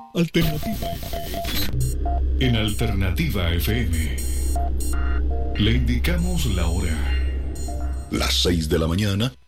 Alternativa FM. En Alternativa FM le indicamos la hora. Las 6 de la mañana